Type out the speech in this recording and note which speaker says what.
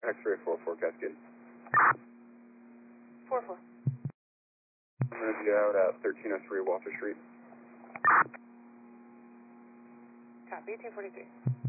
Speaker 1: X-ray 44 Cascade.
Speaker 2: 4-4.
Speaker 1: I'm going to be out at 1303 Walter Street.
Speaker 2: Copy, 243.